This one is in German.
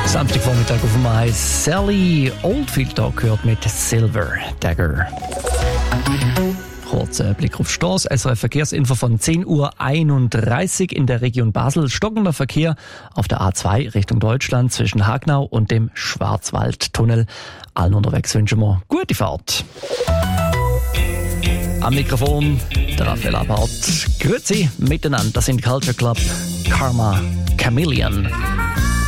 Samstagvormittag auf dem Eis. Sally Oldfield da gehört mit Silver Dagger. Kurzer Blick auf die Straße. SRF Verkehrsinfo von 10:31 Uhr in der Region Basel. Stockender Verkehr auf der A2 Richtung Deutschland zwischen Hagnau und dem Schwarzwaldtunnel. Allen unterwegs wünschen wir gute Fahrt. Am Mikrofon der Raphael Abart. Grüezi miteinander. Das sind Culture Club Karma Chameleon.